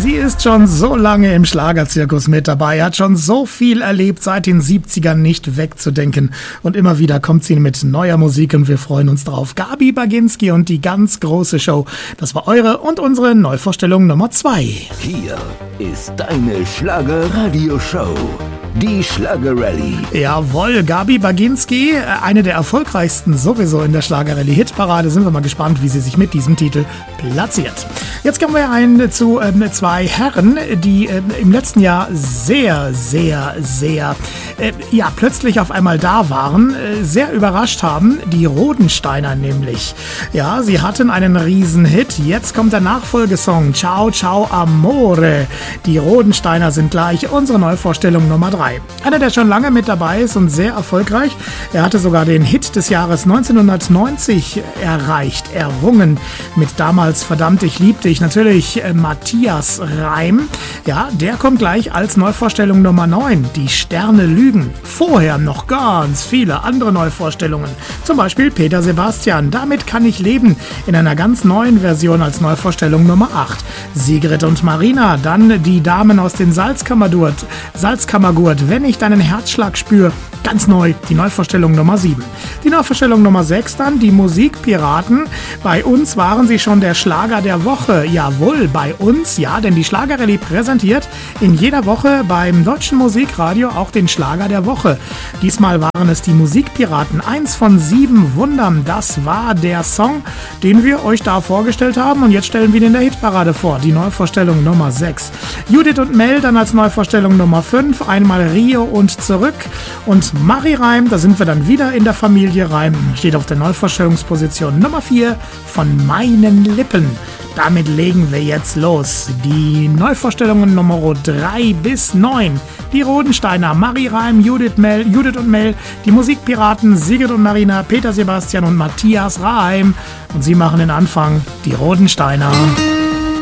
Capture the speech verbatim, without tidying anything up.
Sie ist schon so lange im Schlagerzirkus mit dabei, hat schon so viel erlebt, seit den siebzigern nicht wegzudenken. Und immer wieder kommt sie mit neuer Musik und wir freuen uns drauf. Gabi Baginski und die ganz große Show. Das war eure und unsere Neuvorstellung Nummer zwei. Hier ist deine Schlagerradioshow. Die Schlagerrallye. Jawohl, Gabi Baginski, eine der erfolgreichsten sowieso in der Schlagerrallye-Hitparade. Sind wir mal gespannt, wie sie sich mit diesem Titel platziert. Jetzt kommen wir ein zu äh, zwei Herren, die äh, im letzten Jahr sehr, sehr, sehr, äh, ja, plötzlich auf einmal da waren, äh, sehr überrascht haben. Die Rodensteiner nämlich. Ja, sie hatten einen Riesenhit. Jetzt kommt der Nachfolgesong Ciao, Ciao, Amore. Die Rodensteiner sind gleich unsere Neuvorstellung Nummer drei. Einer, der schon lange mit dabei ist und sehr erfolgreich. Er hatte sogar den Hit des Jahres neunzehnhundertneunzig erreicht, errungen mit damals Verdammt, ich lieb dich. Natürlich äh, Matthias Reim. Ja, der kommt gleich als Neuvorstellung Nummer neun. Die Sterne lügen. Vorher noch ganz viele andere Neuvorstellungen. Zum Beispiel Peter Sebastian. Damit kann ich leben. In einer ganz neuen Version als Neuvorstellung Nummer acht. Sigrid und Marina. Dann die Damen aus den Salzkammergurt. Salzkammergurt. Wenn ich deinen Herzschlag spüre, ganz neu, die Neuvorstellung Nummer sieben. Die Neuvorstellung Nummer sechs dann, die Musikpiraten. Bei uns waren sie schon der Schlager der Woche. Jawohl, bei uns, ja, denn die Schlagerrallye präsentiert in jeder Woche beim Deutschen Musikradio auch den Schlager der Woche. Diesmal waren es die Musikpiraten. Eins von sieben Wundern, das war der Song, den wir euch da vorgestellt haben und jetzt stellen wir ihn in der Hitparade vor. Die Neuvorstellung Nummer sechs. Judith und Mel dann als Neuvorstellung Nummer fünf. Einmal Rio und zurück. Und Marie Reim, da sind wir dann wieder in der Familie Reim, steht auf der Neuvorstellungsposition Nummer vier von meinen Lippen. Damit legen wir jetzt los. Die Neuvorstellungen Nummer drei bis neun. Die Rodensteiner, Marie Reim, Judith, Mel, Judith und Mel, die Musikpiraten Sigrid und Marina, Peter Sebastian und Matthias Reim. Und sie machen den Anfang, die Rodensteiner.